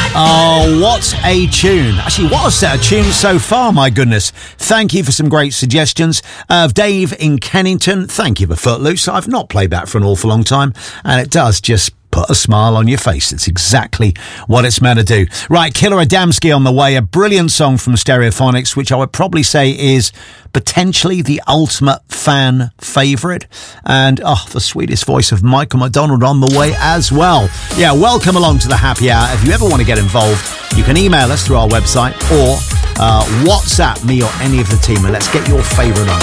Oh, what a tune. Actually, what a set of tunes so far, my goodness. Thank you for some great suggestions. Dave in Kennington, thank you for Footloose. I've not played that for an awful long time, and it does just put a smile on your face. It's exactly what it's meant to do. Right, Killer Adamski on the way, a brilliant song from Stereophonics, which I would probably say is potentially the ultimate fan favourite. And, the sweetest voice of Michael McDonald on the way as well. Yeah, welcome along to the happy hour. If you ever want to get involved, you can email us through our website or WhatsApp me or any of the team, and let's get your favourite on.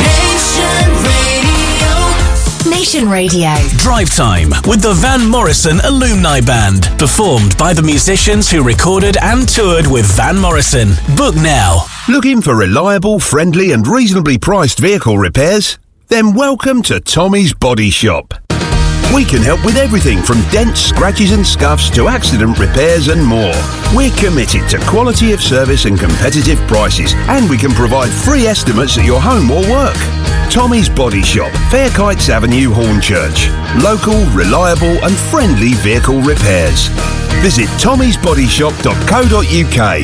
Nation Radio. Drive Time with the Van Morrison Alumni Band. Performed by the musicians who recorded and toured with Van Morrison. Book now. Looking for reliable, friendly and reasonably priced vehicle repairs? Then welcome to Tommy's Body Shop. We can help with everything from dents, scratches and scuffs to accident repairs and more. We're committed to quality of service and competitive prices, and we can provide free estimates at your home or work. Tommy's Body Shop, Fairkites Avenue, Hornchurch. Local, reliable and friendly vehicle repairs. Visit tommysbodyshop.co.uk.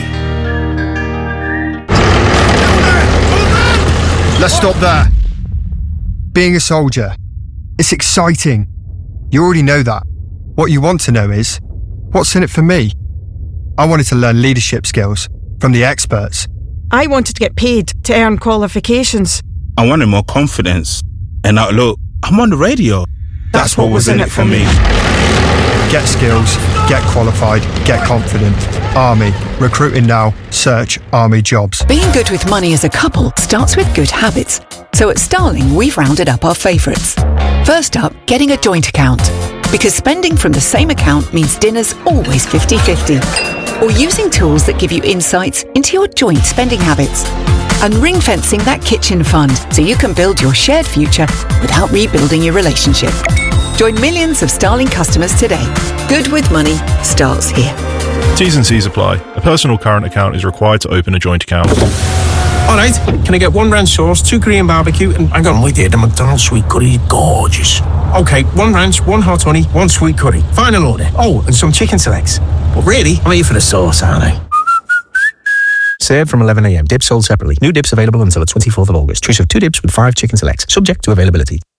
Let's stop there. Being a soldier, it's exciting. You already know that. What you want to know is, what's in it for me? I wanted to learn leadership skills from the experts. I wanted to get paid to earn qualifications. I wanted more confidence. And now look, I'm on the radio. That's what was in it for me. Get skills, get qualified, get confident. Army. Recruiting now. Search Army jobs. Being good with money as a couple starts with good habits. So at Starling, we've rounded up our favourites. First up, getting a joint account. Because spending from the same account means dinner's always 50-50. Or using tools that give you insights into your joint spending habits. And ring-fencing that kitchen fund so you can build your shared future without rebuilding your relationship. Join millions of Starling customers today. Good with money starts here. T's and C's apply. A personal current account is required to open a joint account. Alright, can I get 1 ranch sauce, 2 Korean barbecue, and hang on, wait there, the McDonald's sweet curry is gorgeous. Okay, 1 ranch, 1 hot honey, 1 sweet curry. Final order. Oh, and some chicken selects. But really, I'm here for the sauce, aren't I? Served from 11 a.m. Dips sold separately. New dips available until the 24th of August. Choice of 2 dips with 5 chicken selects. Subject to availability.